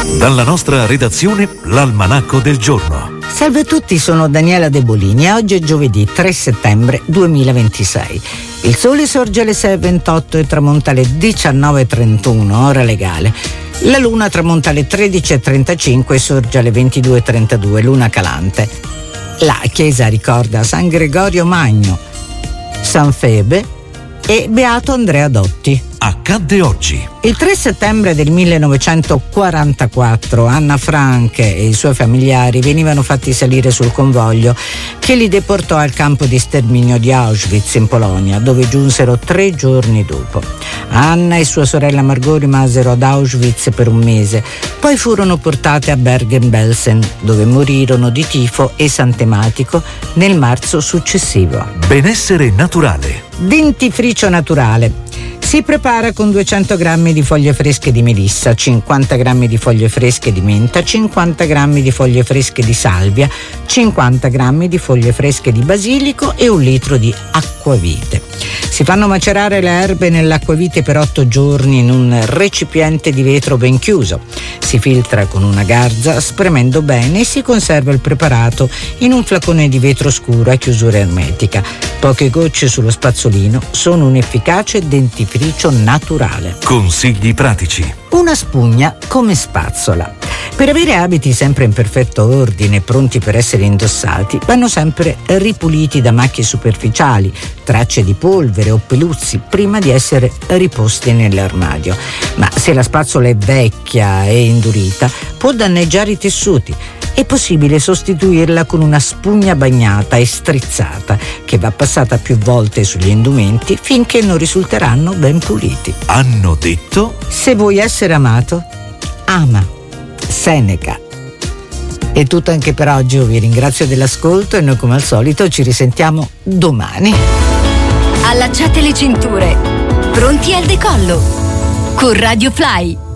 Dalla nostra redazione, l'Almanacco del giorno. Salve a tutti, sono Daniela De Bolini e oggi è giovedì 3 settembre 2026. Il sole sorge alle 6:28 e tramonta alle 19:31, ora legale. La luna tramonta alle 13:35 e sorge alle 22:32, luna calante. La chiesa ricorda San Gregorio Magno, San Febe e Beato Andrea Dotti. Accadde oggi. Il 3 settembre del 1944 Anna Frank e i suoi familiari venivano fatti salire sul convoglio che li deportò al campo di sterminio di Auschwitz in Polonia, dove giunsero 3 giorni dopo. Anna e sua sorella Margot rimasero ad Auschwitz per un mese, poi furono portate a Bergen-Belsen, dove morirono di tifo e santematico nel marzo successivo. Benessere naturale. Dentifricio naturale. Si prepara con 200 grammi di foglie fresche di melissa, 50 grammi di foglie fresche di menta, 50 grammi di foglie fresche di salvia, 50 grammi di foglie fresche di basilico e 1 litro di acquavite. Si fanno macerare le erbe nell'acquavite per 8 giorni in un recipiente di vetro ben chiuso. Si filtra con una garza spremendo bene e si conserva il preparato in un flacone di vetro scuro a chiusura ermetica. Poche gocce sullo spazzolino sono un efficace dentifricio naturale. Consigli pratici. Una spugna come spazzola. Per avere abiti sempre in perfetto ordine, pronti per essere indossati, vanno sempre ripuliti da macchie superficiali, tracce di polvere o peluzzi prima di essere riposti nell'armadio. Ma se la spazzola è vecchia e indurita, può danneggiare i tessuti. È possibile sostituirla con una spugna bagnata e strizzata che va passata più volte sugli indumenti finché non risulteranno ben puliti. Hanno detto: se vuoi essere amato, ama. Seneca. È tutto anche per oggi, io vi ringrazio dell'ascolto e noi come al solito ci risentiamo domani. Allacciate le cinture, pronti al decollo con Radio Fly.